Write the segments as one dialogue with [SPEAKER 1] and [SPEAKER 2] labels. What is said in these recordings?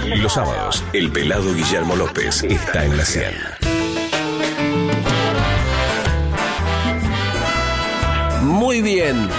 [SPEAKER 1] Los sábados, el pelado Guillermo López está en la 100.
[SPEAKER 2] Muy bien.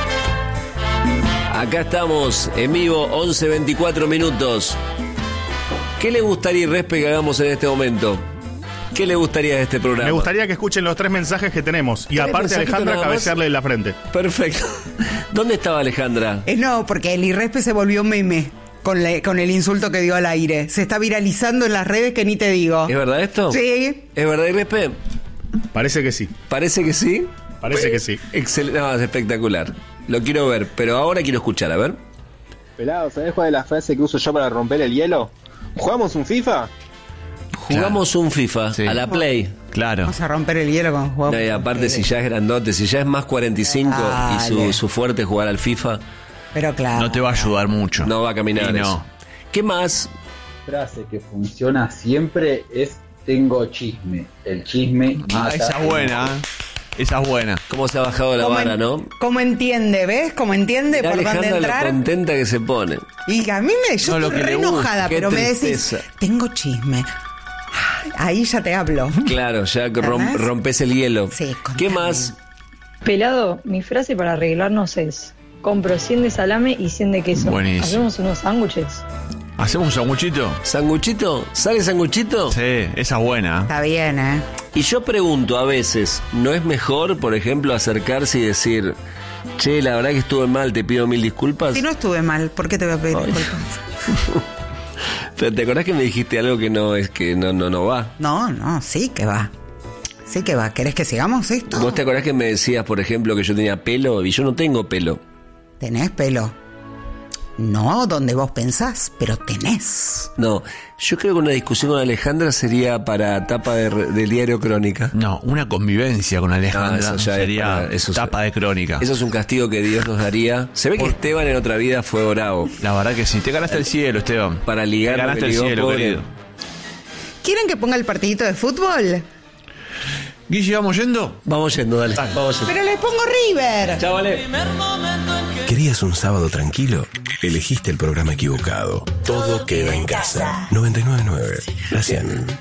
[SPEAKER 2] Acá estamos en vivo, 11:24 minutos. ¿Qué le gustaría, Respe, que hagamos en este momento? ¿Qué le gustaría de este programa?
[SPEAKER 3] Me gustaría que escuchen los 3 mensajes que tenemos. Y aparte Alejandra cabecearle en la frente.
[SPEAKER 2] Perfecto. ¿Dónde estaba Alejandra?
[SPEAKER 4] No, porque el Irrespe se volvió un meme con el insulto que dio al aire. Se está viralizando en las redes que ni te digo.
[SPEAKER 2] ¿Es verdad esto?
[SPEAKER 4] Sí.
[SPEAKER 2] ¿Es verdad, Irrespe?
[SPEAKER 3] Parece que sí.
[SPEAKER 2] ¿Parece que sí?
[SPEAKER 3] Parece que sí.
[SPEAKER 2] Excelente. No, es espectacular. Lo quiero ver, pero ahora quiero escuchar, a ver.
[SPEAKER 5] Pelado, ¿sabés cuál es la frase que uso yo para romper el hielo? ¿Jugamos un FIFA?
[SPEAKER 2] Jugamos un FIFA, sí. A la Play.
[SPEAKER 4] Claro. Vamos a romper el hielo con jugamos.
[SPEAKER 2] No, y aparte, si ya es grandote, si ya es más 45 y su fuerte es jugar al FIFA.
[SPEAKER 4] Pero claro.
[SPEAKER 6] No te va a ayudar mucho.
[SPEAKER 2] No va a caminar.
[SPEAKER 6] No.
[SPEAKER 2] Eso. ¿Qué más?
[SPEAKER 7] Frase que funciona siempre es: tengo chisme. El chisme mata.
[SPEAKER 6] Esa es buena. Esa es buena.
[SPEAKER 2] ¿Cómo se ha bajado la vara, no?
[SPEAKER 4] ¿Cómo entiende? ¿Ves? ¿Cómo entiende
[SPEAKER 2] Mirá,
[SPEAKER 4] por
[SPEAKER 2] Alejandra,
[SPEAKER 4] dónde entrar?
[SPEAKER 2] lo contenta que se pone.
[SPEAKER 4] Y a mí yo estoy re enojada, pero me decís, tengo chisme. Ahí ya te hablo.
[SPEAKER 2] Claro, ya rompes el hielo.
[SPEAKER 4] Sí, contame.
[SPEAKER 2] ¿Qué más?
[SPEAKER 8] Pelado, mi frase para arreglarnos es: compro 100 de salame y 100 de queso.
[SPEAKER 6] Buenísimo.
[SPEAKER 8] ¿Hacemos unos sándwiches?
[SPEAKER 6] ¿Hacemos un sanguchito?
[SPEAKER 2] ¿Sanguchito? ¿Sale sanguchito?
[SPEAKER 6] Sí, esa es buena.
[SPEAKER 4] Está bien, ¿eh?
[SPEAKER 2] Y yo pregunto a veces, ¿no es mejor, por ejemplo, acercarse y decir: che, la verdad que estuve mal, te pido 1000 disculpas?
[SPEAKER 4] Si no estuve mal, ¿por qué te voy a pedir disculpas?
[SPEAKER 2] Pero ¿te acordás que me dijiste algo que no es que no va?
[SPEAKER 4] No, sí que va. Sí que va. ¿Querés que sigamos esto?
[SPEAKER 2] ¿Vos te acordás que me decías, por ejemplo, que yo tenía pelo? Y yo no tengo pelo.
[SPEAKER 4] ¿Tenés pelo? No donde vos pensás, pero tenés.
[SPEAKER 2] No, yo creo que una discusión con Alejandra sería para tapa del diario Crónica.
[SPEAKER 6] No, una convivencia con Alejandra
[SPEAKER 2] eso ya
[SPEAKER 6] sería tapa de Crónica.
[SPEAKER 2] Eso es un castigo que Dios nos daría. Se ve que Esteban en otra vida fue bravo.
[SPEAKER 6] La verdad que sí, te ganaste el cielo, Esteban.
[SPEAKER 2] Para ligar,
[SPEAKER 6] te ganaste el cielo, querido.
[SPEAKER 4] ¿Quieren que ponga el partidito de fútbol?
[SPEAKER 6] Guille, ¿vamos yendo?
[SPEAKER 2] Vamos yendo, dale. Vamos yendo.
[SPEAKER 4] Pero les pongo River.
[SPEAKER 2] Chao, vale.
[SPEAKER 1] ¿Querías un sábado tranquilo? Elegiste el programa equivocado. Todo queda en casa. 99.9. La 100.